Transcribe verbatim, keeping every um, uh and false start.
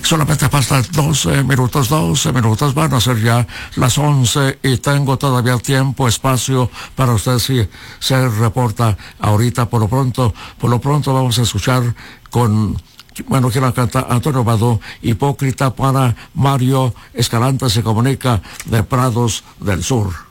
Solamente faltan doce minutos, doce minutos, van a ser ya las once y tengo todavía tiempo, espacio para usted si se reporta ahorita. Por lo pronto, por lo pronto vamos a escuchar con, bueno, que la canta Antonio Badó, Hipócrita, para Mario Escalante, se comunica de Prados del Sur.